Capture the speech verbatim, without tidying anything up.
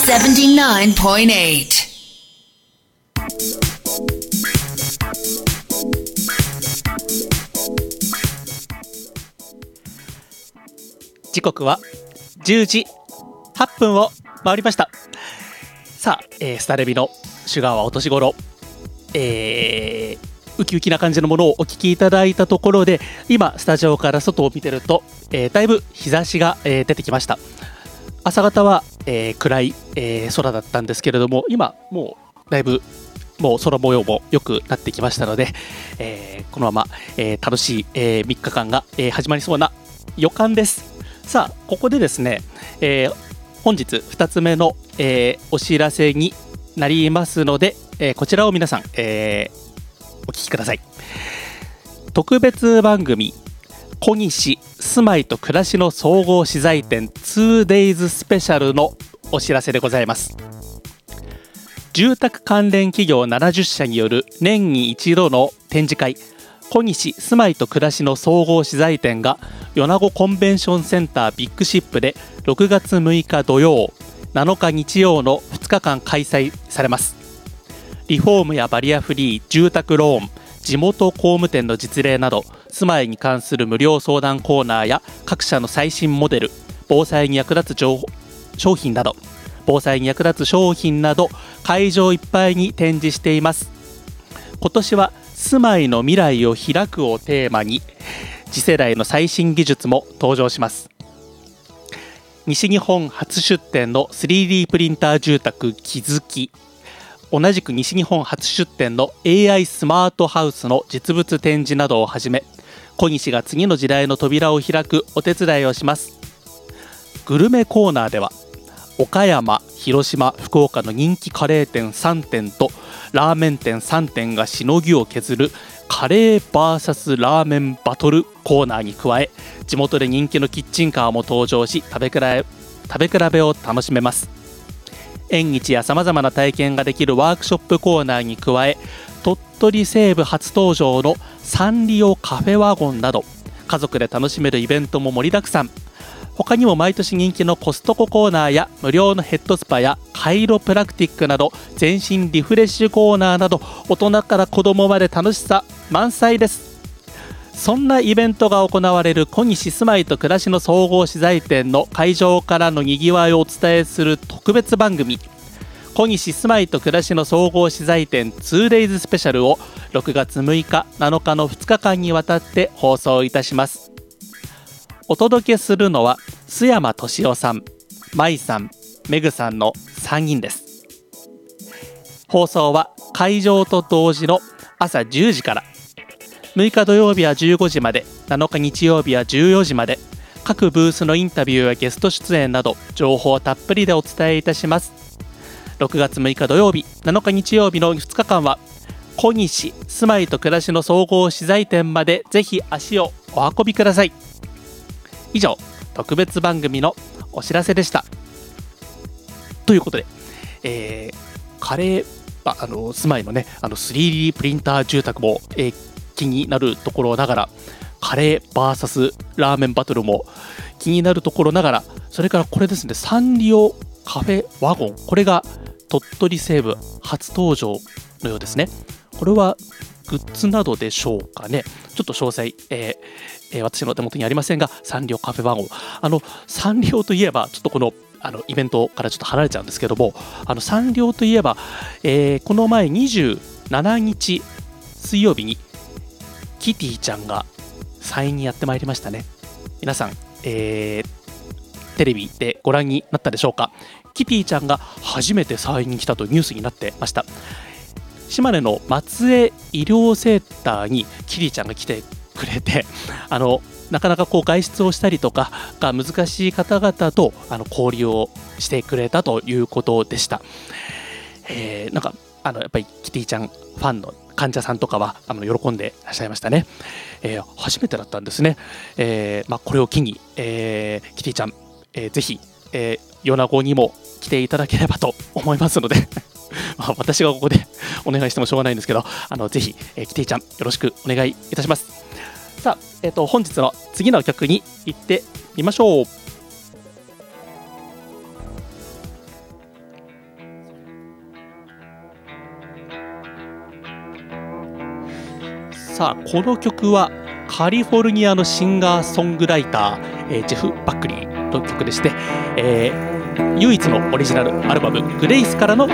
セブンティーナインポイントエイト。 時刻はじゅうじはっぷんを回りました。さあ、えー、スタレビのシュガーはお年頃、えー、ウキウキな感じのものをお聞きいただいたところで、今スタジオから外を見てると、えー、だいぶ日差しが、えー、出てきました。朝方は、えー、暗い、えー、空だったんですけれども、今もうだいぶもう空模様も良くなってきましたので、えー、このまま、えー、楽しい、えー、みっかかんが、えー、始まりそうな予感です。さあ、ここでですね、えー、本日ふたつめの、えー、お知らせになりますので、えー、こちらを皆さん、えー、お聞きください。特別番組小西住まいと暮らしの総合資材展 ツーデイズ スペシャルのお知らせでございます。住宅関連企業ななじゅっしゃによる年に一度の展示会、小西住まいと暮らしの総合資材展が米子コンベンションセンタービッグシップでろくがつむいか土曜、なのか日曜のふつかかん開催されます。リフォームやバリアフリー、住宅ローン、地元工務店の実例など、住まいに関する無料相談コーナーや各社の最新モデル、防災に役立つ情報商品など防災に役立つ商品など会場いっぱいに展示しています。今年は住まいの未来を開くをテーマに、次世代の最新技術も登場します。西日本初出展の スリーディー プリンター住宅きづき、同じく西日本初出展の エーアイ スマートハウスの実物展示などをはじめ、小西が次の時代の扉を開くお手伝いをします。グルメコーナーでは岡山、広島、福岡の人気カレー店さんてんとラーメン店さんてんがしのぎを削るカレー ブイエス ラーメンバトルコーナーに加え、地元で人気のキッチンカーも登場し、食べ比べ、食べ比べを楽しめます。縁日やさまざまな体験ができるワークショップコーナーに加え、鳥取西部初登場のサンリオカフェワゴンなど家族で楽しめるイベントも盛りだくさん。他にも毎年人気のコストココーナーや無料のヘッドスパやカイロプラクティックなど全身リフレッシュコーナーなど、大人から子供まで楽しさ満載です。そんなイベントが行われる小西住まいと暮らしの総合資材展の会場からのにぎわいをお伝えする特別番組、小西住まいと暮らしの総合資材展 ツーデイズ スペシャルをろくがつむいか、なのかのふつかかんにわたって放送いたします。お届けするのは須山敏夫さん、舞さん、めぐさんのさんにんです。放送は会場と同時の朝じゅうじから、むいか土曜日はじゅうごじまで、なのか日曜日はじゅうよじまで、各ブースのインタビューやゲスト出演など情報たっぷりでお伝えいたします。ろくがつむいか土曜日、なのか日曜日のふつかかんは小西住まいと暮らしの総合資材展までぜひ足をお運びください。以上、特別番組のお知らせでした。ということで、えー、カレーああの住まいのね、あの スリーディー プリンター住宅も、えー、気になるところながら、カレー ブイエス ラーメンバトルも気になるところながら、それからこれですね、サンリオカフェワゴン、これが鳥取西部初登場のようですね。これはグッズなどでしょうかね。ちょっと詳細、えーえー、私の手元にありませんが、サンリオカフェワゴン、あのサンリオといえばちょっとこのあのイベントからちょっと離れちゃうんですけども、あのサンリオといえば、えー、この前にじゅうしちにち水曜日にキティちゃんがサインにやってまいりましたね。皆さん、えー、テレビでご覧になったでしょうか。キティちゃんが初めてサインに来たとニュースになってました。島根の松江医療センターにキティちゃんが来てくれて、あのなかなかこう外出をしたりとかが難しい方々とあの交流をしてくれたということでした。えー、なんかあのやっぱりキティちゃんファンの患者さんとかはあの喜んでいらっしゃいましたね。えー、初めてだったんですね。えーまあ、これを機に、えー、キティちゃん、えー、ぜひ、えー、米子にも来ていただければと思いますのでまあ私がここでお願いしてもしょうがないんですけど、あのぜひ、えー、キティちゃんよろしくお願いいたします。さあ、えーと、本日の次の曲に行ってみましょう。 さあこの曲はカリフォルニアのシンガーソングライター、えー、ジェフ・バックリーの曲でして、えー、唯一のオリジナルアルバム「グレイス」からの